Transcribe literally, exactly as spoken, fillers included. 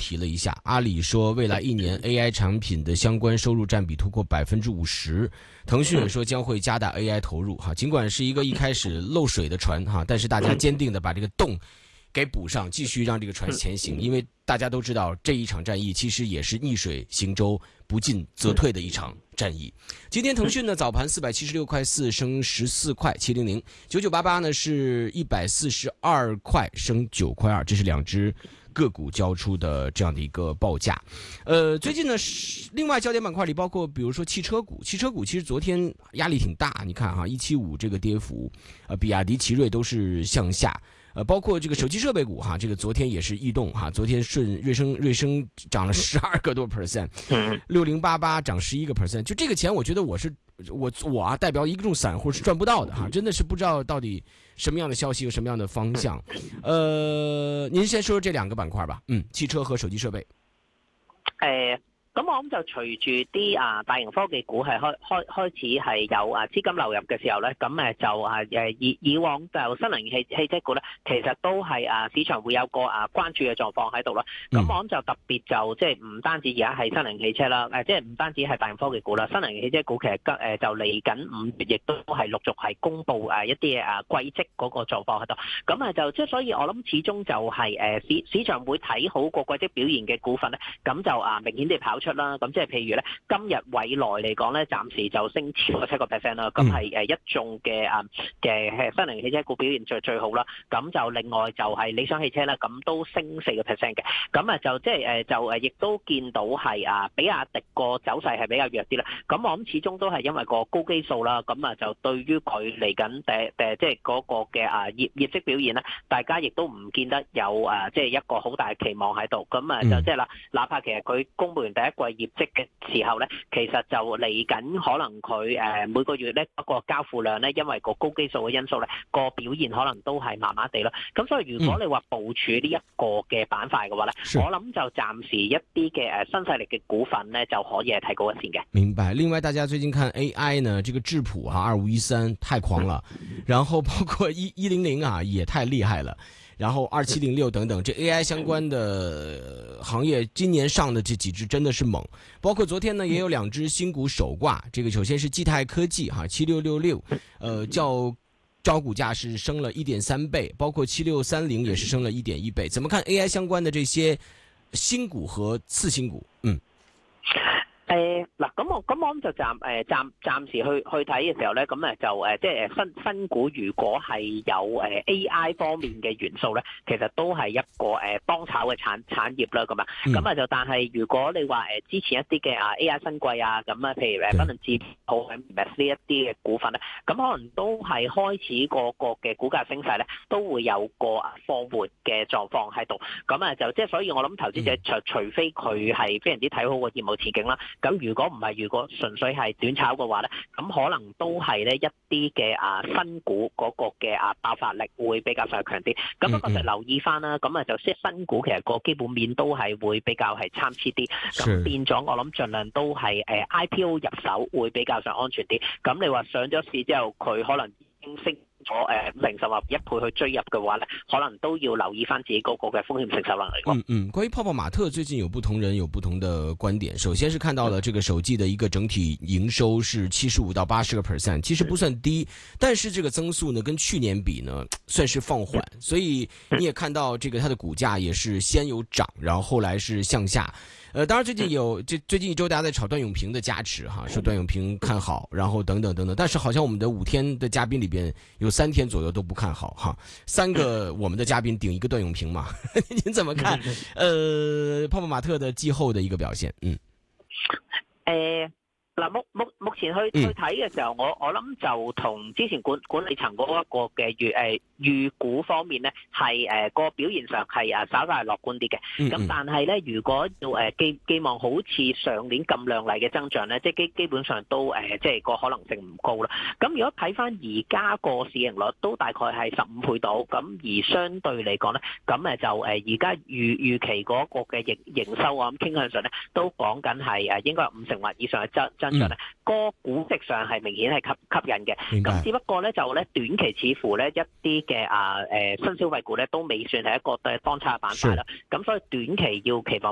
提了一下，阿里说未来一年 A I 产品的相关收入占比突破百分之五十，腾讯也说将会加大 A I 投入哈。尽管是一个一开始漏水的船哈，但是大家坚定的把这个洞给补上，继续让这个船前行，因为大家都知道这一场战役其实也是逆水行舟、不进则退的一场战役。今天腾讯呢早盘四百七十六块四升十四块七零零，九九八八呢是一百四十二块升九块二，这是两只个股交出的这样的一个报价。呃，最近呢，另外焦点板块里包括比如说汽车股，汽车股其实昨天压力挺大，你看哈，一七五这个跌幅，呃，比亚迪、奇瑞都是向下。呃，包括这个手机设备股哈，这个昨天也是异动哈，昨天顺瑞声瑞声涨了十二个多 percent， 六零八八涨十一个 percent， 就这个钱，我觉得我是我我啊代表一众散户是赚不到的哈，真的是不知道到底什么样的消息有什么样的方向。呃，您先说说这两个板塊吧，嗯，汽車和手機設備。 誒。咁我諗就隨住啲啊大型科技股係開開開始係有啊資金流入嘅時候咧，咁誒就啊誒以以往就新能源汽汽車股咧，其實都係啊市場會有個啊關注嘅狀況喺度啦。咁我諗就特別就即係唔單止而家係新能源汽車啦，誒即係唔單止係大型科技股啦，新能源汽車股其實誒就嚟緊五月亦都係陸續係公布誒一啲啊季績嗰個狀況喺度。咁啊就即係所以我諗始終就係誒市市場會睇好個季績表現嘅股份咧，咁就啊明顯地跑出啦，咁即係譬如咧，今日蔚來嚟講咧，暫時就升超過七個 percent 啦，咁係誒一眾嘅啊嘅新能源汽車股表現最最好啦。咁就另外就係理想汽車啦，咁都升四個 percent 嘅。咁啊就即係誒就誒亦都見到係啊比亞迪個走勢係比較弱啲啦。咁我諗始終都係因為個高基數啦，咁啊就對於佢嚟緊誒誒即係嗰個嘅啊業業績表現咧，大家亦都唔見得有啊即係一個好大嘅期望喺度。咁啊就即係啦，哪怕其實佢公布完第一季業績嘅時候咧，其實就嚟緊可能佢誒每個月咧嗰個交付量咧，因為個高基數嘅因素咧，個表現可能都係麻麻地咯。咁所以如果你話部署呢一個嘅板塊嘅話咧，嗯、我諗就暫時一啲嘅誒新勢力嘅股份咧就可以係提高一線嘅。 明白。另外，大家最近看 A I 呢，這個智譜哈二五一三太狂了，嗯、然後包括一一零零啊也太厲害了。然後二七零六等等，這 A I 相關的行業今年上的這幾隻真的是猛，包括昨天呢也有兩隻新股首掛，這個首先是基泰科技哈七六六六，呃較招股價是升了一點三倍，包括七六三零也是升了一點一倍。怎麼看 A I 相關的這些新股和次新股？嗯。 誒嗱，咁我咁我諗就暫誒暫暫時去去睇嘅時候咧，咁誒就誒即係新新股如果係有誒 A I 方面嘅元素咧，其實都係一個誒當炒嘅產產業啦，咁啊，咁啊就但係如果你話誒之前一啲嘅啊 A I 新貴啊，咁啊譬如誒不能置好呢一啲嘅股份咧，咁可能都係開始個個嘅股價升勢咧，都會有個啊放緩嘅狀況喺度，咁啊就即係所以我諗投資者除除非佢係非常之睇好個業務前景啦。咁如果唔係，如果純粹係短炒嘅話咧，咁可能都係咧一啲嘅啊新股嗰個嘅啊爆發力會比較上強啲。咁不過就留意翻啦，咁啊就即係新股其實個基本面都係會比較係參差啲。咁變咗我諗盡量都係誒 I P O 入手會比較上安全啲。咁你話上咗市之後，佢可能已經升咗誒零十或一倍去追入嘅話咧，可能都要留意翻自己嗰個嘅風險承受能力。 嗯嗯，關於泡泡瑪特最近有不同人有不同的觀點。首先是看到了這個手機的一個整體營收是七十五到八十個 percent， 其實不算低，但是這個增速呢跟去年比呢算是放緩，所以你也看到這個它的股價也是先有漲，然後後來是向下。呃，當然最近有這最近一周大家在炒段永平的加持哈，說段永平看好，然後等等等等，但是好像我們的五天的嘉賓裏邊有三天左右都不看好哈，三個我們的嘉賓頂一個段永平嘛，您怎麼看？呃，泡泡瑪特的季後的一個表現，嗯， 誒。嗱，目目目前去去睇嘅時候，我我諗就同之前管管理層嗰一個嘅預誒預估方面咧，係誒個表現上係誒稍稍係樂觀啲嘅。咁但係咧，如果要誒寄寄望好似上年咁亮麗嘅增長咧，即係基基本上都誒即係個可能性唔高啦。咁如果睇翻而家個市盈率都大概係十五倍到，咁而相對嚟講咧，咁誒就誒而家預預期嗰個嘅營營收啊，咁傾向上咧都講緊係誒應該有五成或以上嘅增增。嗯，個估值上係明顯係吸吸引嘅，咁只不過咧就咧短期似乎咧一啲嘅啊誒新消費股咧都未算係一個對當差嘅板塊啦，咁所以短期要期望